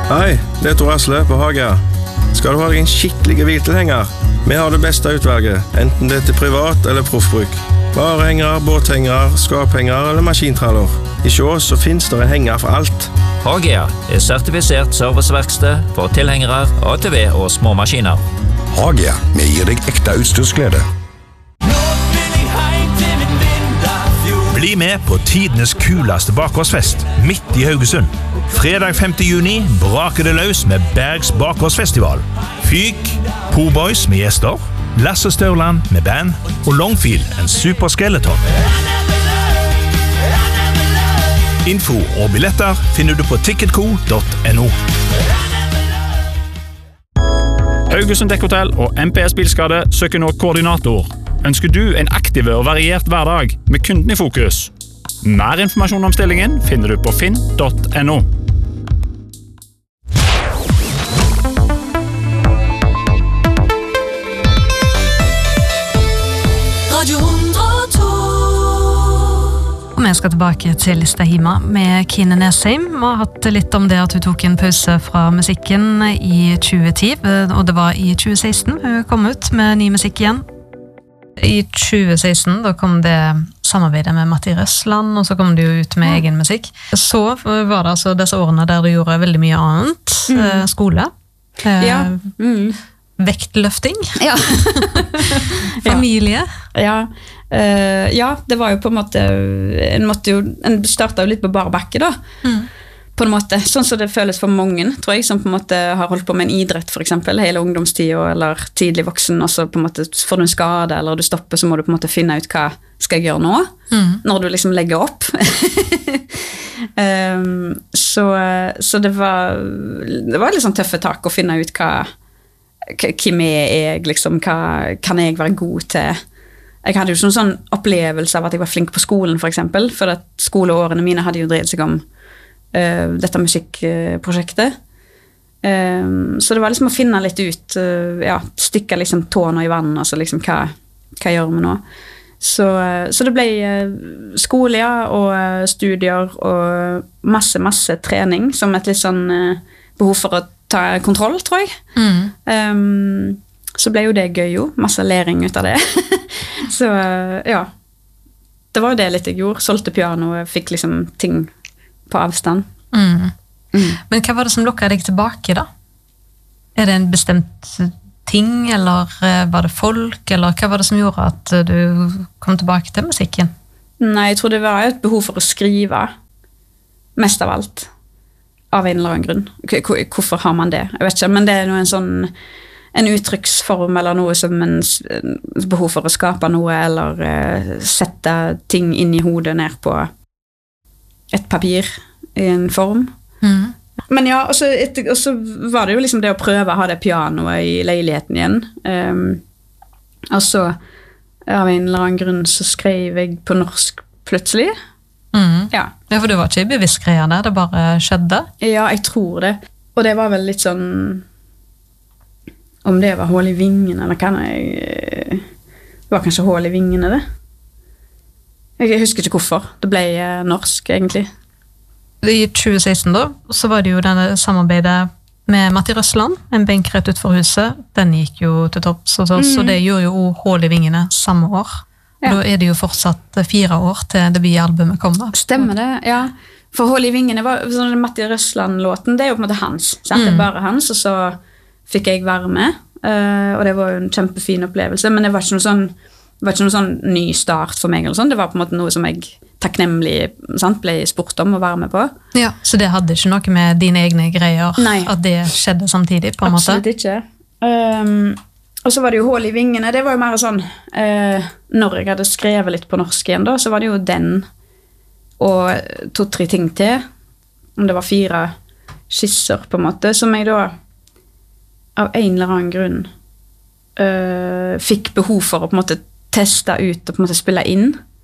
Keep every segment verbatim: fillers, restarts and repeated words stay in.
Hei, det er Tor Asle på Hagia. Skal du ha deg en skikkelig hviltelhenger? Vi har det beste utvalget, enten det er til privat eller proffbruk. Varehengere, båthengere, skaphengere eller maskintraller. I Sjås så finnes det en henger for alt. Hagia er sertifisert serviceverksted for tilhengere, A T V og småmaskiner. Hagia, vi gir deg ekte utstyrsglede. Bli med på tidenes kuleste bakgårdsfest, midt i Haugesund. Fredag femte juni braker det løs med Bergs bakgårdsfestival. Fyk, Po-Boys med gjester, Lasse Størland med band, og Longfield, en superskeleton. Info og billetter finner du på ticketco punktum no. Haugesund Dekkhotell og M P S Bilskade søker nå koordinator. Ønsker du en aktiv og variert hverdag med kunden i fokus? Mer informasjon om stillingen finner du på finn punktum no. Vi skal tilbake til Stahima med Kine Nesheim. Vi har hatt litt om det at hun tok en pause fra musikken i tjue ti, og det var i tjue seksten hun kom ut med ny musikk igjen. I tjue seksten da kom det samarbeidet med Matti Røsland, og så kom det jo ut med egen musikk. Så var det altså disse årene der du gjorde veldig mye annet. Mm. Skole. Ja. Mm. Vektløfting. Ja. Familie. Ja. Uh, ja, det var jo på en måte en, måtte jo, en startet jo litt på bar bakke da. Mm. På en måte, sånn som det føles for mange, tror jeg, som på en måte har holdt på med en idrett for eksempel, hele ungdomstiden, eller tidlig voksen, og så på en måte får du en skade, eller du stopper, så må du på en måte finne ut hva skal jeg gjøre nå, mm. når du liksom legger opp. um, så, så det var det var litt sånn tøffe tak å finne ut hva, hvem er jeg, liksom, hva kan jeg være god til. Jeg hadde jo sånn, sånn opplevelse av at jeg var flink på skolen, for eksempel, for at skoleårene mine hadde jo dreid seg om Uh, dette musikkprosjektet. Uh, så det var liksom å finne litt ut, uh, ja, stikke liksom tårna i vann, altså liksom hva, hva gjør vi nå? Så, uh, så det ble uh, skole, ja, og uh, studier, og masse, masse trening, som et litt sånn uh, behov for å ta kontroll, tror jeg. Mm. Um, så ble jo det gøy jo, masse læring ut av det. Så uh, ja, det var jo det litt jeg gjorde, solgte piano, fikk liksom ting på avstand. Mm. Mm. Men hva var det som lokket deg tilbake da? Er det en bestemt ting, eller var det folk, eller hva var det som gjorde at du kom tilbake til musikken? Nei, jeg tror det var et behov for å skrive, mest av alt, av en eller annen grunn. Hvorfor har man det? Jeg vet ikke, men det er noe en sånn en uttrykksform, eller noe som en behov for å skape noe, eller uh, sette ting inn i hodet ned på et papir i en form. Mm. Men ja, og så, etter, og så var det jo liksom det å prøve å ha det pianoet i leiligheten igjen. Um, og så av en eller annen grunn så skrev jeg på norsk plutselig. Mm. Ja. Ja, for du var ikke i bevisst greia der, det bare skjedde? Ja, jeg tror det. Og det var vel litt sånn, om det var hål i vingen, eller kan jeg, det var kanskje hål i vingene det. Jeg husker ikke hvorfor. Det ble eh, norsk, egentlig. I tjue seksten da, så var det jo denne samarbeidet med Matti Røsland, en benk rett ut for huset. Den gikk jo til topps, og så, mm. så det gjorde jo hål i vingene samme år. Ja. Da er det jo fortsatt fire år til debutalbumet kommer. Stemmer det, ja. For hål i vingene var sånn Matti Røsland-låten, det er jo på en måte hans. Sant? Mm. Det er bare hans, og så fikk jeg være med. Uh, og det var jo en kjempefin opplevelse, men det var ikke noe sånn Det var ikke noen sånn ny start for meg, eller sånn. Det var på en måte noe som jeg takknemlig sant, ble spurt om å være med på. Ja, så det hadde ikke noe med dine egne greier, Nei. At det skjedde samtidig, på en måte? Absolutt ikke. Um, og så var det jo hål i vingene, det var jo mer sånn, uh, når jeg hadde skrevet litt på norsk igjen da, så var det jo den og to-tre ting til, om det var fire skisser på en måte, som jeg da av en eller annen grunn uh, fikk behov for å på en måte testa ut og på en måte spille inn.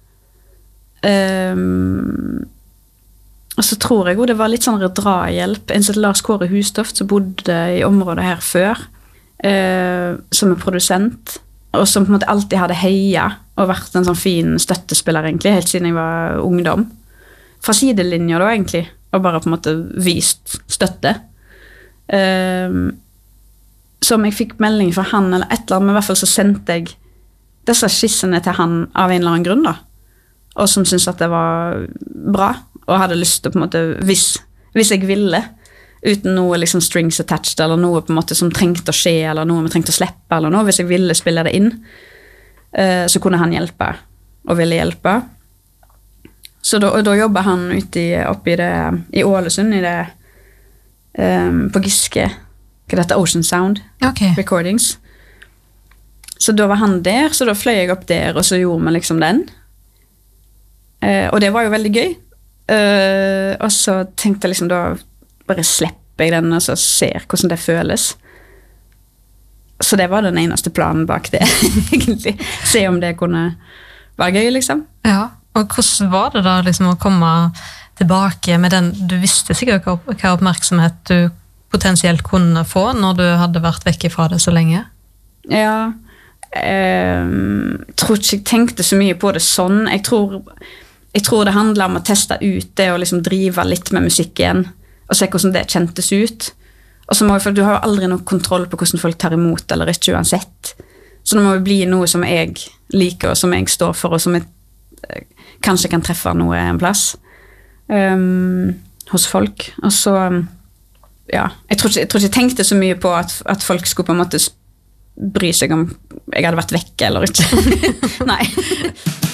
Um, og så tror jeg jo det var litt sånn drahjelp. En som Lars Kåre Hustoft som bodde i området her før, uh, som er produsent, og som på en måte alltid hadde heia og vært en sånn fin støttespiller egentlig, helt siden jeg var ungdom. Fra sidelinjer da egentlig, og bare på en måte vist støtte. Um, som jeg fikk melding fra han, eller et eller annet, men i hvert fall så sendte jeg disse skissene til han av en eller annen grunn, da. Og som syntes at det var bra, og hadde lyst til på en måte, hvis, hvis jeg ville, uten noe liksom strings attached, eller noe på en måte som trengte å skje, eller noe vi trengte å slippe, eller noe, hvis jeg ville spille det inn, uh, så kunne han hjelpe, og ville hjelpe. Så da, og da jobbet han ute i, oppe i det, i Ålesund, i det, um, på Giske, hva dette Ocean Sound Okay. Recordings. Så da var han der, så da fløy jeg opp der, og så gjorde vi liksom den. Eh, og det var jo veldig gøy. Eh, og så tenkte jeg liksom, da bare slipper jeg den, og så ser hvordan det føles. Så det var den eneste planen bak det, egentlig. Se om det kunne være gøy, liksom. Ja, og hvordan var det da liksom å komme tilbake med den, du visste sikkert hva, hva oppmerksomhet du potensielt kunne få når du hadde vært vekk fra det så lenge? Ja, jeg tror ikke jeg tenkte så mye på det sånn. Jeg tror, jeg tror det handler om å teste ut det og liksom drive litt med musikken og se hvordan det kjentes ut. Og så må jeg, for du har jo aldri noe kontroll på hvordan folk tar imot eller ikke uansett. Så det må jo bli noe som jeg liker og som jeg står for og som jeg kanskje kan treffe noe en plass um, hos folk. Og så ja, jeg tror, ikke, jeg tror ikke jeg tenkte så mye på at, at folk skulle på en måte bry seg om jeg hadde vært vekk eller ikke. Nei.